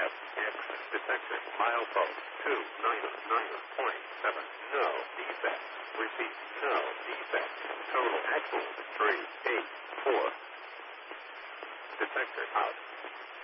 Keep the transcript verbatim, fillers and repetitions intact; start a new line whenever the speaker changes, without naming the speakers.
X detected. Milepost two nine nine point seven. No defect. Repeat. No defect. Total axle three eight four. Detector out.